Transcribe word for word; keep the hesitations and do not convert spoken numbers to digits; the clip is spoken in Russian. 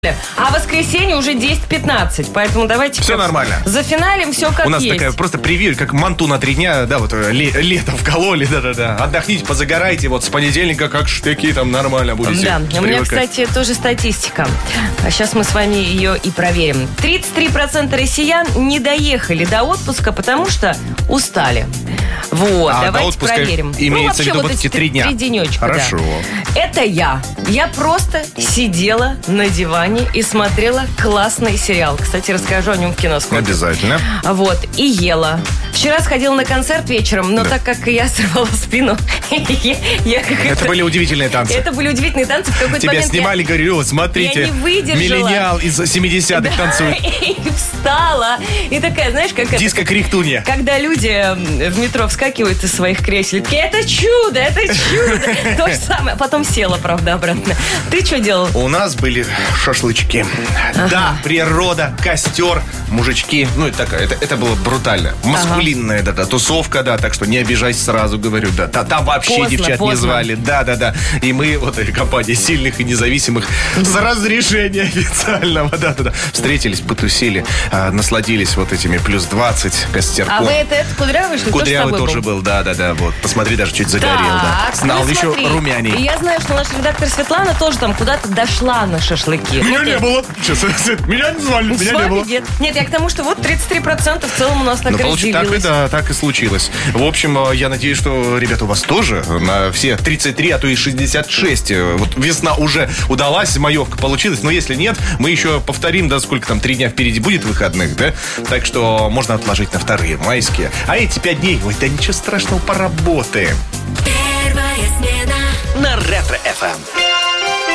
А в воскресенье уже десять-пятнадцать. Поэтому давайте все нормально. зафиналим все как есть. У нас есть. Такая просто превью, как манту на три дня. Да, вот ле- лето вкололи. Да-да-да. Отдохните, позагорайте. Вот с понедельника как штыки там нормально будете. Да, привыкать. у меня, кстати, тоже статистика. Сейчас мы с вами ее и проверим. тридцать три процента россиян не доехали до отпуска, потому что устали. Вот, а, давайте до отпуска проверим. Имеется ну, в виду вот эти три дня. Три денечка, Хорошо. Да. Это я. Я просто сидела на диване и смотрела классный сериал. Кстати, расскажу о нем в кино скоро. Обязательно. Вот, и ела. Вчера сходила на концерт вечером, но да. так как я сорвала спину, я, я как это, это были удивительные танцы. Это были удивительные танцы. В какой-то Тебя момент снимали, я, говорю, вот смотрите, я не выдержала. миллениал из семидесятых да, танцует. И встала. И такая, знаешь, как диско-крихтунья. Когда люди в метро вскакивают из своих кресел, такие, это чудо, это чудо. То же самое. Потом села, правда, обратно. Ты что делал? У нас были шашлычки. Ага. Да, природа, костер, мужички. Ну, это такая, это, это было брутально. Маскулинная, ага. да-да, тусовка, да, так что не обижайся сразу, говорю, да. Там вообще поздно, девчат поздно. не звали. Да-да-да. И мы, вот эта компания сильных и независимых, с разрешения официального, да-да-да, встретились, потусили, а, насладились вот этими плюс двадцать костерком. А вы это, это Кудрявый, что ли? Кудрявый тоже, тоже был? был, да-да-да. Вот, посмотри, даже чуть загорел, так, да. Знал, ну, еще смотри. румяней. И я знаю, что наша редактор Светлана тоже там куда-то дошла на шашлыки. Меня ну, не было. Сейчас, меня не звали, меня не было. Нет. Нет, я к тому, что вот тридцать три процента в целом у нас так ну, разделилось. Так и да, так и случилось. В общем, я надеюсь, что, ребята, у вас тоже на все тридцать три, а то и шестьдесят шесть. Вот весна уже удалась, маевка получилась. Но если нет, мы еще повторим, да, сколько там, три дня впереди будет выходных, да? Так что можно отложить на вторые майские. А эти пять дней, ой, да ничего страшного, поработаем. Первая смена на Ретро-эф эм.